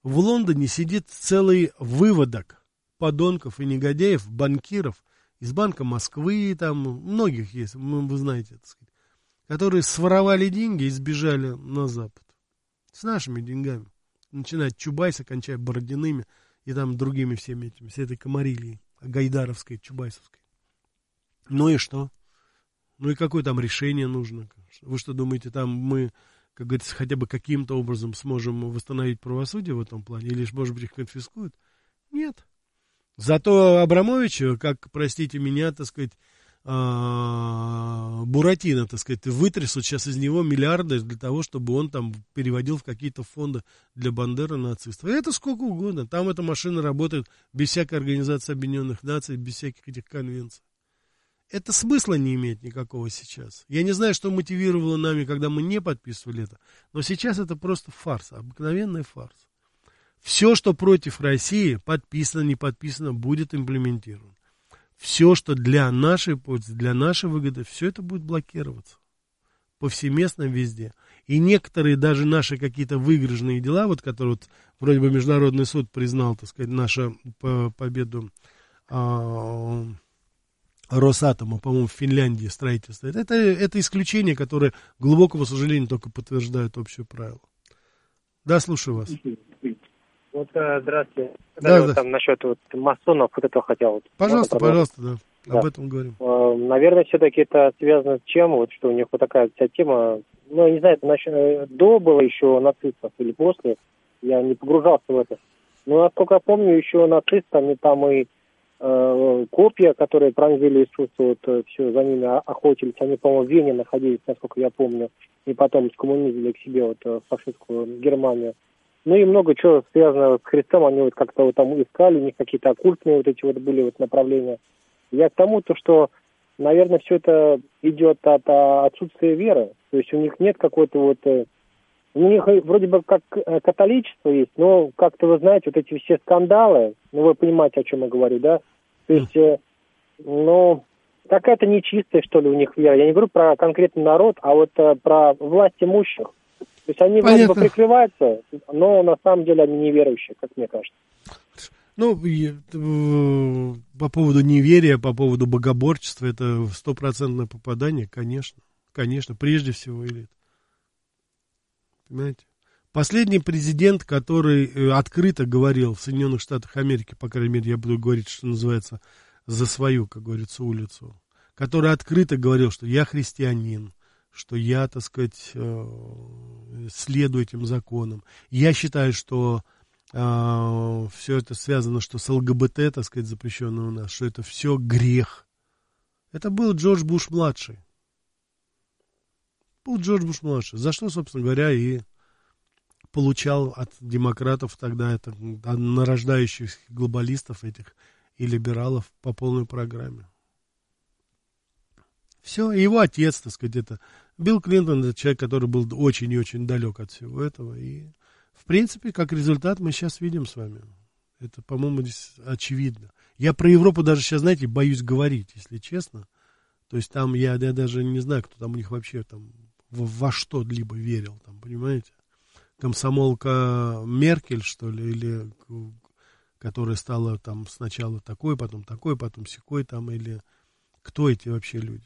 В Лондоне сидит целый выводок подонков и негодяев, банкиров из Банка Москвы, там многих есть, вы знаете, так сказать, которые своровали деньги и сбежали на Запад. С нашими деньгами. Начиная от Чубайса, кончая Бородиными и там другими всеми этими, всей этой комарильей, гайдаровской, чубайсовской. Ну и что? Ну и какое там решение нужно? Вы что думаете, там мы, как говорится, хотя бы каким-то образом сможем восстановить правосудие в этом плане? Или, может быть, их конфискуют? Нет. Зато Абрамовича, как, простите меня, так сказать, Буратино, так сказать, вытрясут сейчас из него миллиарды для того, чтобы он там переводил в какие-то фонды для Бандеры нацистов. И это сколько угодно. Там эта машина работает без всякой Организации Объединенных Наций, без всяких этих конвенций. Это смысла не имеет никакого сейчас. Я не знаю, что мотивировало нами, когда мы не подписывали это, но сейчас это просто фарс, обыкновенный фарс. Все, что против России, подписано, не подписано, будет имплементировано. Все, что для нашей пользы, для нашей выгоды, все это будет блокироваться. Повсеместно везде. И некоторые даже наши какие-то выигрышные дела, вот которые вот, вроде бы Международный суд признал, так сказать, нашу победу Росатома, по-моему, в Финляндии строительство. Это исключение, которое, к глубокому сожалению, только подтверждает общее правило. Да, слушаю вас. Вот, здравствуйте. Да, да. Там насчет вот масонов, вот этого хотел. Вот, пожалуйста, да. Об этом говорим. Наверное, все-таки это связано с чем, вот что у них вот такая вся тема. Ну, я не знаю, это до было еще нацистов или после. Я не погружался в это. Но, насколько я помню, еще нацистами там и копья, которые пронзили Иисуса, вот все за ними охотились. Они, по-моему, в Вене находились, насколько я помню. И потом скоммунизили к себе вот в фашистскую Германию. Ну и много чего связано с Христом, они вот как-то вот там искали, у них какие-то оккультные вот эти вот были вот направления. Я к тому, то, что, наверное, все это идет от отсутствия веры. То есть у них нет какой-то вот... У них вроде бы как католичество есть, но как-то, вы знаете, вот эти все скандалы, ну вы понимаете, о чем я говорю, да? То есть, ну, какая-то нечистая, что ли, у них вера. Я не говорю про конкретный народ, а вот про власть имущих. То есть они вроде бы прикрываются, но на самом деле они неверующие, как мне кажется. Ну, по поводу неверия, по поводу богоборчества, это стопроцентное попадание, конечно. Конечно, прежде всего, или понимаете? Последний президент, который открыто говорил в Соединенных Штатах Америки, по крайней мере, я буду говорить, что называется, за свою, как говорится, улицу, который открыто говорил, что я христианин, что я, так сказать, следую этим законам. Я считаю, что все это связано, что с ЛГБТ, так сказать, запрещенное у нас, что это все грех. Это был Джордж Буш-младший. Был Джордж Буш-младший. За что, собственно говоря, и получал от демократов тогда, это нарождающихся глобалистов этих и либералов по полной программе. Все, и его отец, так сказать, это Билл Клинтон, это человек, который был очень и очень далек от всего этого. И, в принципе, как результат мы сейчас видим с вами. Это, по-моему, здесь очевидно. Я про Европу даже сейчас, знаете, боюсь говорить, если честно. То есть там я даже не знаю, кто там у них вообще там во что-либо верил, там, понимаете? Комсомолка Меркель, что ли, или которая стала там сначала такой, потом сякой там, или кто эти вообще люди?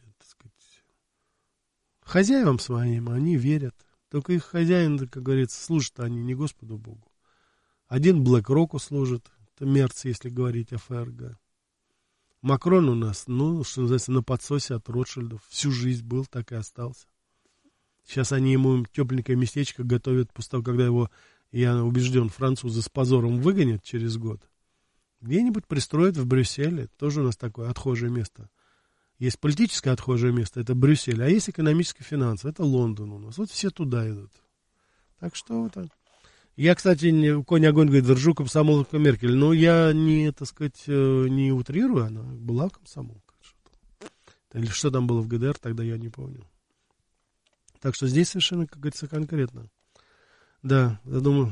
Хозяевам своим они верят. Только их хозяин, как говорится, служат они не Господу Богу. Один Блэк-Року служит, это Мерц, если говорить о ФРГ. Макрон у нас, ну, что называется, на подсосе от Ротшильдов. Всю жизнь был, так и остался. Сейчас они ему тепленькое местечко готовят после того, когда его, я убежден, французы с позором выгонят через год. Где-нибудь пристроят в Брюсселе. Тоже у нас такое отхожее место. Есть политическое отхожее место, это Брюссель, а есть экономическое финансовое, это Лондон у нас. Вот все туда идут. Так что вот так. Я, кстати, конь-огонь, говорит, держу комсомолку Меркель. Но я не, так сказать, не утрирую, она была комсомолка. Или что там было в ГДР, тогда я не помню. Так что здесь совершенно, как говорится, конкретно. Да, я думаю...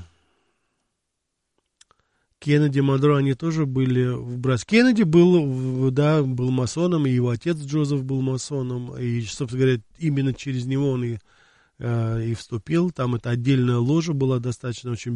Кеннеди, Монро, они тоже были в братстве. Кеннеди был, да, был масоном, и его отец Джозеф был масоном, и, собственно говоря, именно через него он и вступил. Там эта отдельная ложа была достаточно очень